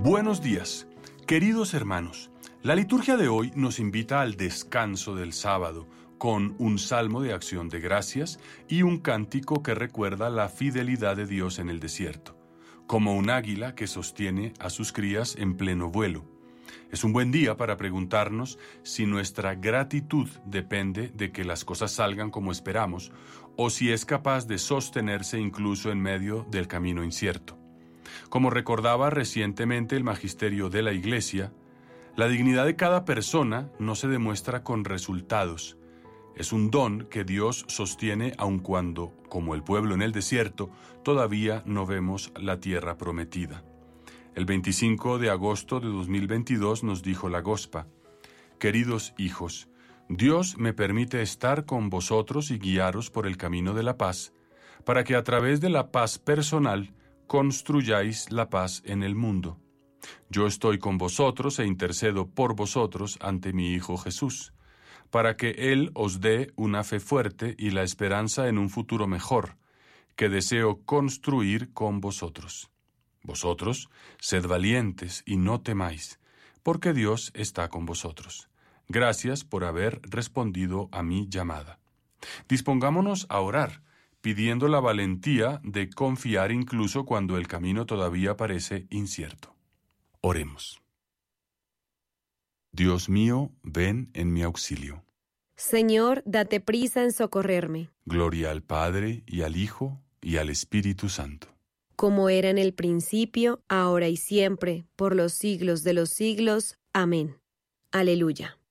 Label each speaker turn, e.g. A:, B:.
A: Buenos días, queridos hermanos. La liturgia de hoy nos invita al descanso del sábado, con un salmo de acción de gracias y un cántico que recuerda la fidelidad de Dios en el desierto, como un águila que sostiene a sus crías en pleno vuelo. Es un buen día para preguntarnos si nuestra gratitud depende de que las cosas salgan como esperamos o si es capaz de sostenerse incluso en medio del camino incierto. Como recordaba recientemente el magisterio de la Iglesia, la dignidad de cada persona no se demuestra con resultados. Es un don que Dios sostiene aun cuando, como el pueblo en el desierto, todavía no vemos la tierra prometida. El 25 de agosto de 2022 nos dijo la Gospa: «Queridos hijos, Dios me permite estar con vosotros y guiaros por el camino de la paz, para que a través de la paz personal construyáis la paz en el mundo. Yo estoy con vosotros e intercedo por vosotros ante mi Hijo Jesús, para que Él os dé una fe fuerte y la esperanza en un futuro mejor, que deseo construir con vosotros. Vosotros, sed valientes y no temáis, porque Dios está con vosotros. Gracias por haber respondido a mi llamada». Dispongámonos a orar, pidiendo la valentía de confiar incluso cuando el camino todavía parece incierto. Oremos. Dios mío, ven en mi auxilio.
B: Señor, date prisa en socorrerme.
A: Gloria al Padre, y al Hijo, y al Espíritu Santo.
B: Como era en el principio, ahora y siempre, por los siglos de los siglos. Amén. Aleluya.